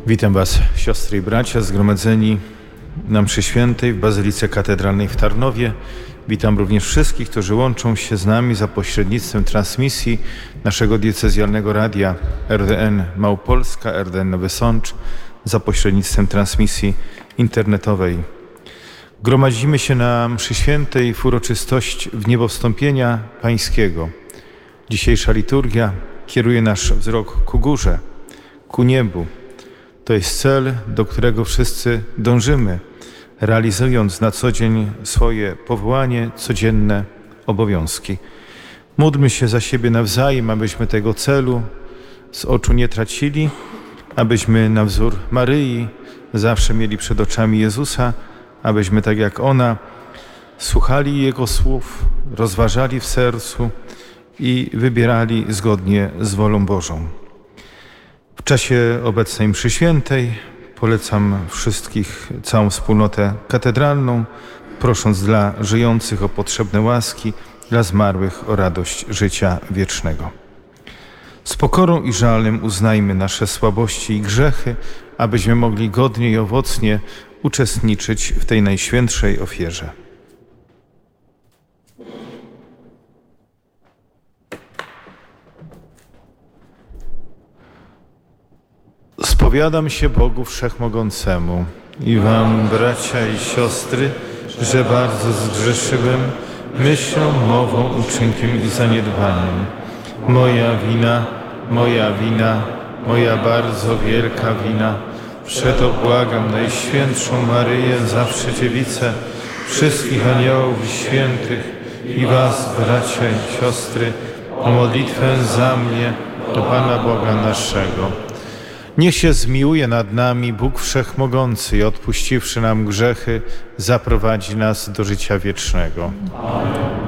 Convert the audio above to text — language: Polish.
Witam Was, siostry i bracia, zgromadzeni na mszy świętej w Bazylice Katedralnej w Tarnowie. Witam również wszystkich, którzy łączą się z nami za pośrednictwem transmisji naszego diecezjalnego radia RDN Małopolska, RDN Nowy Sącz, za pośrednictwem transmisji internetowej. Gromadzimy się na mszy świętej w uroczystość wniebowstąpienia Pańskiego. Dzisiejsza liturgia kieruje nasz wzrok ku górze, ku niebu. To jest cel, do którego wszyscy dążymy, realizując na co dzień swoje powołanie, codzienne obowiązki. Módlmy się za siebie nawzajem, abyśmy tego celu z oczu nie tracili, abyśmy na wzór Maryi zawsze mieli przed oczami Jezusa, abyśmy tak jak ona słuchali Jego słów, rozważali w sercu i wybierali zgodnie z wolą Bożą. W czasie obecnej mszy świętej polecam wszystkich, całą wspólnotę katedralną, prosząc dla żyjących o potrzebne łaski, dla zmarłych o radość życia wiecznego. Z pokorą i żalem uznajmy nasze słabości i grzechy, abyśmy mogli godnie i owocnie uczestniczyć w tej najświętszej ofierze. Spowiadam się Bogu Wszechmogącemu i wam, bracia i siostry, że bardzo zgrzeszyłem myślą, mową, uczynkiem i zaniedbaniem. Moja wina, moja bardzo wielka wina. Przeto błagam Najświętszą Maryję, zawsze Dziewicę, wszystkich aniołów i świętych i was, bracia i siostry, o modlitwę za mnie do Pana Boga naszego. Niech się zmiłuje nad nami Bóg Wszechmogący i odpuściwszy nam grzechy, zaprowadzi nas do życia wiecznego. Amen.